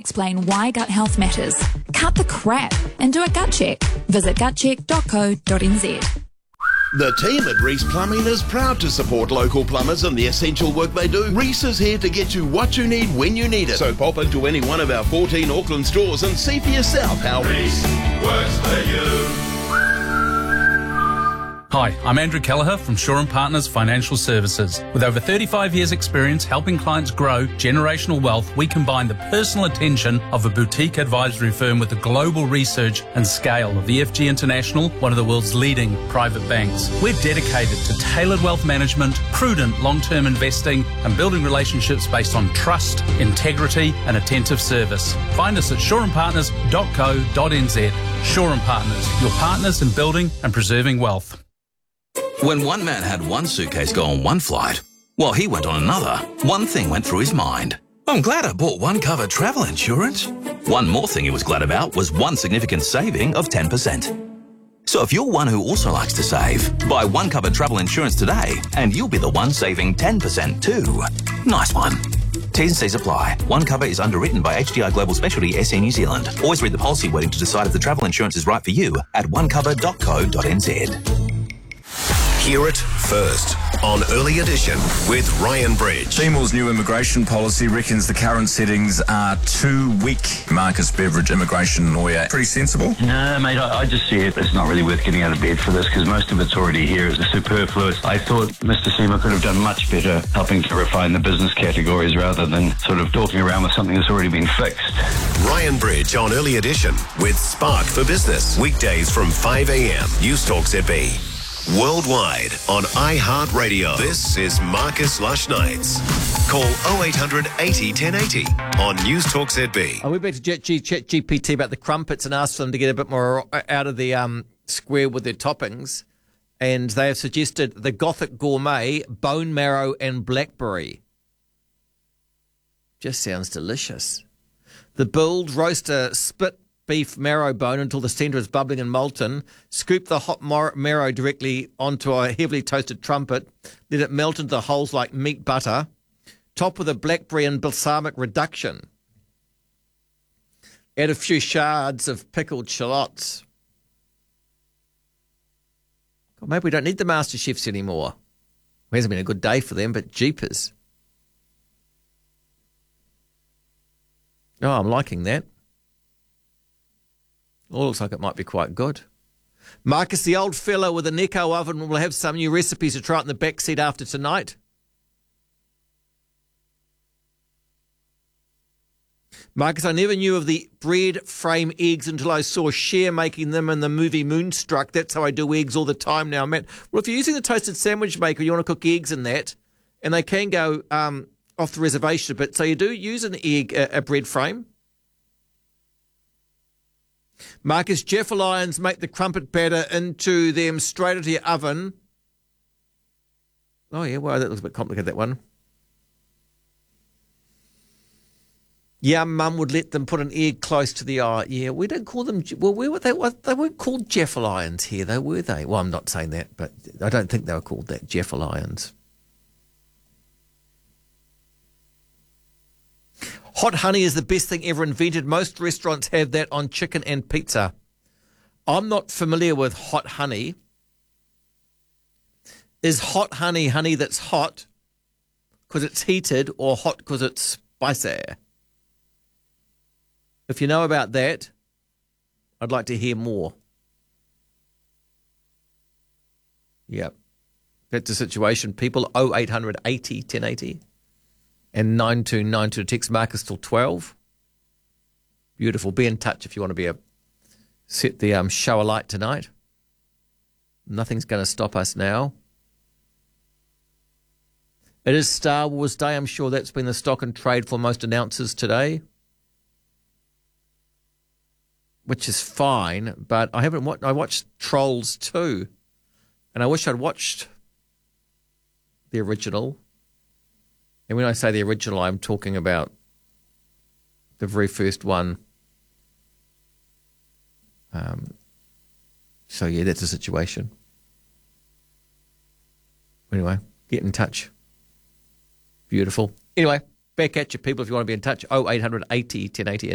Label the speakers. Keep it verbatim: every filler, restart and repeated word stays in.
Speaker 1: explain why gut health matters. Cut the crap and do a gut check. Visit gut check dot co dot n z.
Speaker 2: The team at Reese Plumbing is proud to support local plumbers in the essential work they do. Reese is here to get you what you need when you need it. So pop into any one of our fourteen Auckland stores and see for yourself how
Speaker 3: Reese works for you.
Speaker 4: Hi, I'm Andrew Kelleher from Shaw and Partners Financial Services. With over thirty-five years experience helping clients grow generational wealth, we combine the personal attention of a boutique advisory firm with the global research and scale of the F G International, one of the world's leading private banks. We're dedicated to tailored wealth management, prudent long-term investing and building relationships based on trust, integrity and attentive service. Find us at shaw and partners dot co dot n z. Shaw and Partners, your partners in building and preserving wealth.
Speaker 5: When one man had one suitcase go on one flight, while he went on another, one thing went through his mind. I'm glad I bought one cover travel insurance. One more thing he was glad about was one significant saving of ten percent. So if you're one who also likes to save, buy one cover travel insurance today and you'll be the one saving ten percent too. Nice one. T's and C's apply. One cover is underwritten by H D I Global Specialty S C New Zealand. Always read the policy wording to decide if the travel insurance is right for you at one cover dot co dot n z.
Speaker 6: Hear it first on Early Edition with Ryan Bridge.
Speaker 7: Seymour's new immigration policy reckons the current settings are too weak. Marcus Beveridge, immigration lawyer. Pretty sensible?
Speaker 8: No, mate, I, I just see it. It's not really worth getting out of bed for this because most of it's already here. It's superfluous. I thought Mister Seymour could have done much better helping to refine the business categories rather than sort of talking around with something that's already been fixed.
Speaker 6: Ryan Bridge on Early Edition with Spark for Business. Weekdays from five a.m. Newstalk Z B. Worldwide on iHeartRadio. This is Marcus Lush Nights. Call oh eight hundred eighty ten eighty on Newstalk Z B.
Speaker 9: I went back to ChatGPT about the crumpets and asked them to get a bit more out of the um, square with their toppings. And they have suggested the Gothic Gourmet, bone marrow and blackberry. Just sounds delicious. The Build, roast a spit beef marrow bone until the centre is bubbling and molten. Scoop the hot mar- marrow directly onto a heavily toasted trumpet. Let it melt into the holes like meat butter. Top with a blackberry and balsamic reduction. Add a few shards of pickled shallots. God, maybe we don't need the master chefs anymore. It hasn't been a good day for them, but jeepers. Oh, I'm liking that. All looks like it might be quite good. Marcus, the old fella with a Necco oven, will have some new recipes to try out in the back seat after tonight. Marcus, I never knew of the bread frame eggs until I saw Cher making them in the movie Moonstruck. That's how I do eggs all the time now, Matt. Well, if you're using the toasted sandwich maker, you want to cook eggs in that, and they can go um, off the reservation a bit. So you do use an egg, a, a bread frame. Marcus, Jeff Lyons make the crumpet batter into them straight into your oven. Oh, yeah, well, that looks a bit complicated, that one. Yeah, Mum would let them put an egg close to the eye. Yeah, we don't call them... Well, we were, they, they weren't called Jeff Lyons here, though, were they? Well, I'm not saying that, but I don't think they were called that, Jeff Lyons. Hot honey is the best thing ever invented. Most restaurants have that on chicken and pizza. I'm not familiar with hot honey. Is hot honey honey that's hot because it's heated or hot because it's spicy? If you know about that, I'd like to hear more. Yep. That's the situation. People, oh eight hundred eighty ten eighty. And nine two nine two to text Marcus till twelve. Beautiful. Be in touch if you want to be a set the um, show alight tonight. Nothing's going to stop us now. It is Star Wars Day. I'm sure that's been the stock and trade for most announcers today, which is fine. But I haven't. Watched, I watched Trolls two, and I wish I'd watched the original. And when I say the original, I'm talking about the very first one. Um, so, yeah, that's the situation. Anyway, get in touch. Beautiful. Anyway, back at you, people, if you want to be in touch. oh eight hundred eighty ten eighty.